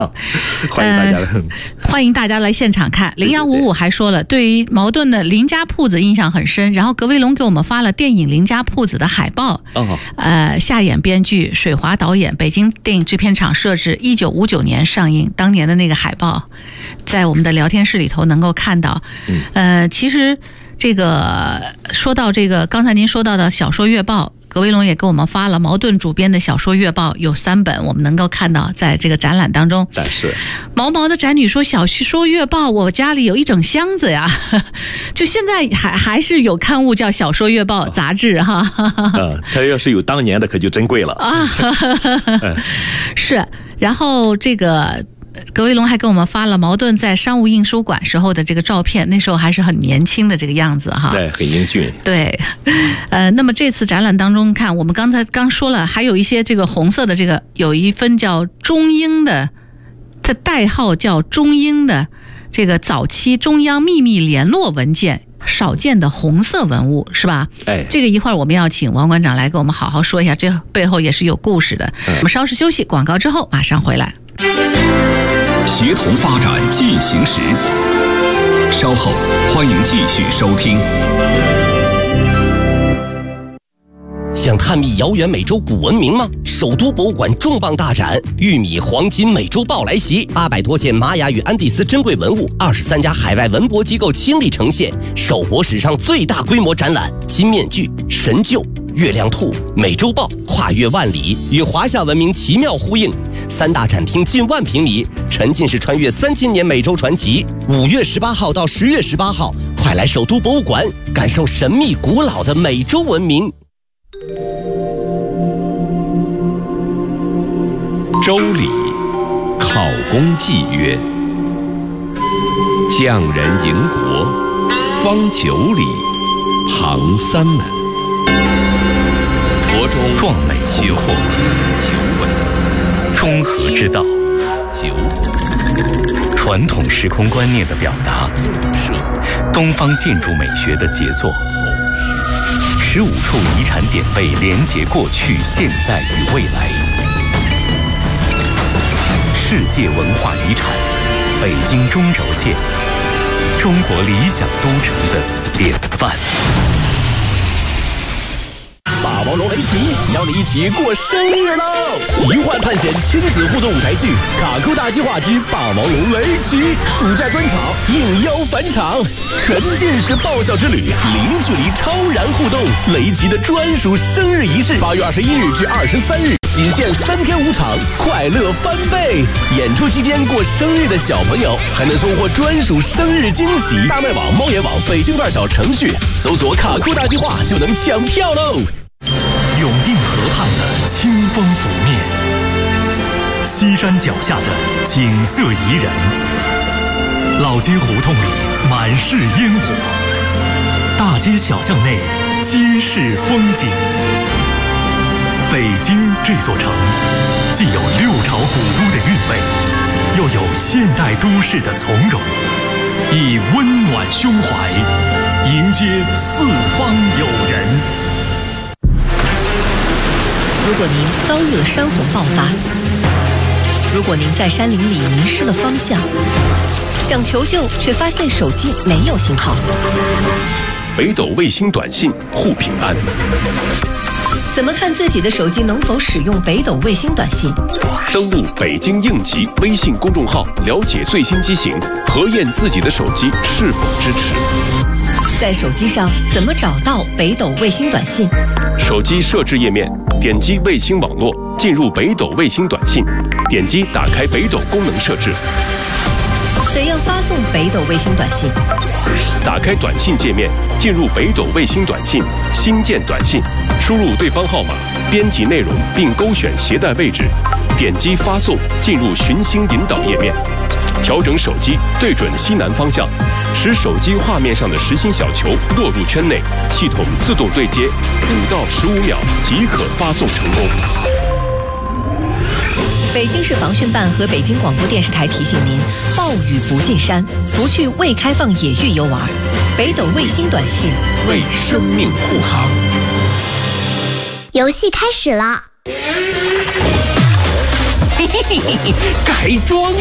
欢迎大家， 欢迎大家来现场看。0155还说了，对于矛盾的林家铺子印象很深，然后格威龙给我们发了电影《林家铺子》的海报，夏衍编剧，水华导演，北京电影制片厂摄制，1959年上映，当年的那个海报在我们的聊天室里头能够看到。其实这个说到这个刚才您说到的小说月报，格威龙也给我们发了茅盾主编的小说月报，有3本，我们能够看到在这个展览当中展示。 毛毛的宅女说，小说月报我家里有一整箱子呀，就现在还是有刊物叫小说月报杂志哈。 它要是有当年的可就珍贵了啊。 是，然后这个格威龙还给我们发了茅盾在商务印书馆时候的这个照片，那时候还是很年轻的这个样子哈。 对，很英俊。 对，那么这次展览当中看，我们刚说了，还有一些这个红色的这个，有一份叫中英的，它代号叫中英的这个早期中央秘密联络文件，少见的红色文物是吧？这个一会儿我们要请王馆长来给我们好好说一下，这背后也是有故事的。我们稍事休息，广告之后马上回来。 协同发展进行时，稍后欢迎继续收听。 想探秘遥远美洲古文明吗？首都博物馆重磅大展《玉米黄金美洲豹来袭》，800多件玛雅与安第斯珍贵文物，23家海外文博机构亲力呈现，首博史上最大规模展览，金面具、神鹫、月亮兔、美洲豹跨越万里，与华夏文明奇妙呼应。3大展厅近10000平米，沉浸式穿越3000年美洲传奇。5月18号到10月18号，快来首都博物馆感受神秘古老的美洲文明。 周礼考公纪曰：匠人营国，方9里，行3门。国中壮美宏阔 9尾， 中和之道 9 传统时空观念的表达，东方建筑美学的杰作，15处遗产点位连结过去、现在与未来。世界文化遗产，北京中轴线，中国理想都城的典范。 霸王龙雷奇邀你一起过生日喽！奇幻探险亲子互动舞台剧《卡酷大计划之霸王龙雷奇》暑假专场应邀返场，沉浸式爆笑之旅，零距离超燃互动，雷奇的专属生日仪式，8月21日至23日。仅限3天5场，快乐翻倍！演出期间过生日的小朋友还能收获专属生日惊喜。大麦网、猫眼网、北京范小程序搜索“卡酷大计划”就能抢票喽！ 永定河畔的清风拂面，西山脚下的景色宜人，老街胡同里满是烟火，大街小巷内街市风景。北京这座城，既有6朝古都的韵味，又有现代都市的从容，以温暖胸怀迎接四方友人。 如果您遭遇了山洪爆发，如果您在山林里迷失了方向，想求救却发现手机没有信号， 北斗卫星短信护平安。 怎么看自己的手机能否使用北斗卫星短信？ 登录北京应急微信公众号，了解最新机型，核验自己的手机是否支持。 在手机上怎么找到北斗卫星短信？ 手机设置页面，点击卫星网络，进入北斗卫星短信，点击打开北斗功能设置。 怎样发送北斗卫星短信？ 打开短信界面，进入北斗卫星短信，新建短信，输入对方号码，编辑内容并勾选携带位置，点击发送，进入寻星引导页面，调整手机对准西南方向，使手机画面上的实心小球落入圈内，系统自动对接，5到15秒即可发送成功。 北京市防汛办和北京广播电视台提醒您：暴雨不进山，不去未开放野域游玩。北斗卫星短信为生命护航。 游戏开始了。 改装